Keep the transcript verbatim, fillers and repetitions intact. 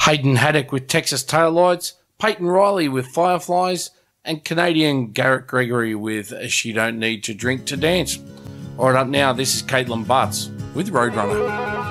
Hayden Haddock with Texas Taillights, Peyton Riley with Fireflies, and Canadian Garrett Gregory with She Don't Need to Drink to Dance. All right, up now, this is Caitlin Butts with Roadrunner.